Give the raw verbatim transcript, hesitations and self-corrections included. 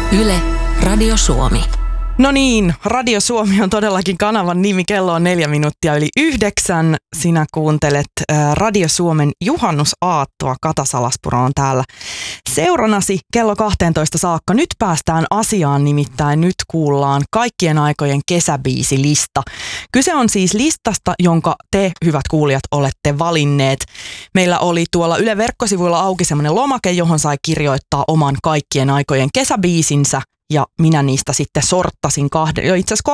Yle, Radio Suomi. No niin, Radio Suomi on todellakin kanavan nimi. Kello on neljä minuuttia yli yhdeksän. Sinä kuuntelet ä, Radio Suomen juhannusaattoa. Kata Salaspuro on täällä seurannasi kello kahteentoista saakka. Nyt päästään asiaan, nimittäin nyt kuullaan kaikkien aikojen kesäbiisilista. Kyse on siis listasta, jonka te, hyvät kuulijat, olette valinneet. Meillä oli tuolla Yle verkkosivuilla auki semmoinen lomake, johon sai kirjoittaa oman kaikkien aikojen kesäbiisinsä. Ja minä niistä sitten sorttasin kahden, jo itse asiassa